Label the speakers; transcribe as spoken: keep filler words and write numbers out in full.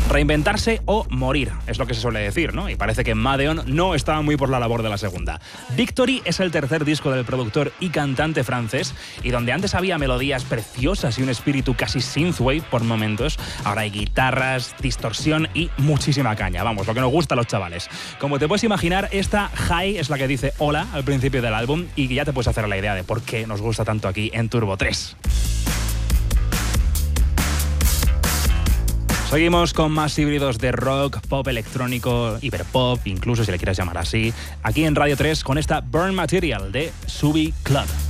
Speaker 1: Reinventarse o morir, es lo que se suele decir, ¿no? Y parece que Madeon no estaba muy por la labor de la segunda. Victory es el tercer disco del productor y cantante francés, y donde antes había melodías preciosas y un espíritu casi synthwave por momentos, ahora hay guitarras, distorsión y muchísima caña. Vamos, lo que nos gusta a los chavales. Como te puedes imaginar, esta High es la que dice hola al principio del álbum, y ya te puedes hacer la idea de por qué nos gusta tanto aquí en Turbo tres. Seguimos con más híbridos de rock, pop electrónico, hiperpop, incluso si le quieres llamar así, aquí en Radio tres con esta Burn Material de Subi Club.